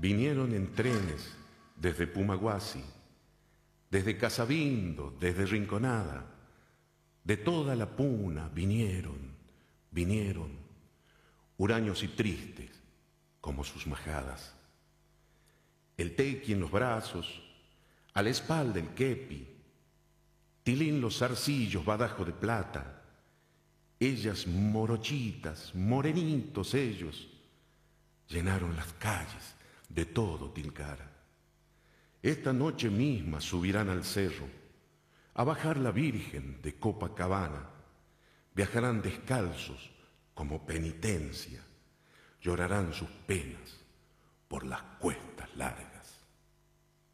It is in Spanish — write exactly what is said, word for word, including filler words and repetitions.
Vinieron en trenes desde Pumahuasi, desde Casabindo, desde Rinconada, de toda la Puna vinieron, vinieron, huraños y tristes como sus majadas. El tequi en los brazos, a la espalda el kepi, tilín los zarcillos, badajo de plata, ellas morochitas, morenitos ellos, llenaron las calles de todo Tilcara. Esta noche misma subirán al cerro, a bajar la Virgen de Copacabana, viajarán descalzos como penitencia, llorarán sus penas por las cuestas largas.